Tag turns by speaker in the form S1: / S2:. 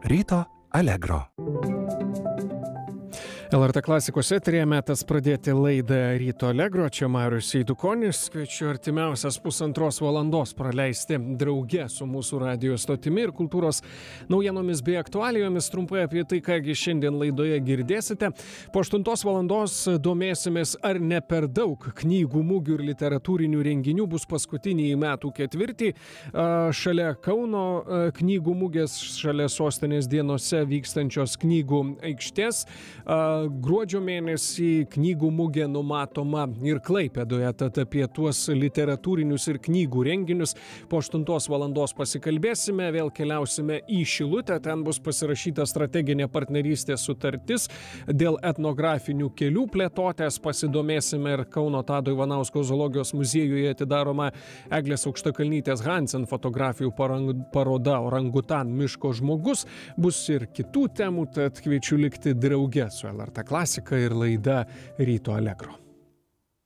S1: Ryto Allegro.
S2: LRT klasikos eteryje metas pradėti laidą Ryto Allegro. Čia Marius Eidukonis. Kviečiu artimiausias pusantros valandos praleisti drauge su mūsų radijo stotimi ir kultūros naujienomis bei aktualijomis. Trumpai apie tai, kągi šiandien laidoje girdėsite. Po 8 valandos domėsimės, ar ne per daug knygų mugių ir literatūrinių renginių bus paskutiniai metų ketvirtį. Šalia Kauno knygų mugės, šalia sostinės dienose vykstančios knygų aikštės. Gruodžio mėnesį knygų mugė numatoma ir Klaipėdoje, tad apie tuos literatūrinius ir knygų renginius po 8 valandos pasikalbėsime, vėl keliausime į Šilutę, ten bus pasirašyta strateginė partnerystės sutartis dėl etnografinių kelių plėtotės, pasidomėsime ir Kauno Tado Ivanausko zoologijos muziejuje atidaroma Eglės Aukštakalnytės Hansen fotografijų paroda Orangutan miško žmogus, bus ir kitų temų, tad kviečiu likti drauge su LRT klasika ir laida Ryto Allegro.